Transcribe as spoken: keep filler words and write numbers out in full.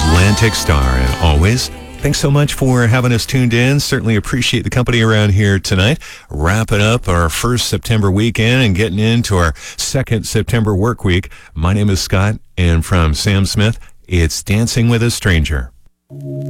Atlantic Star. And always, thanks so much for having us tuned in. Certainly appreciate the company around here tonight. Wrapping up our first September weekend and getting into our second September work week. My name is Scott, and from Sam Smith, it's Dancing with a Stranger.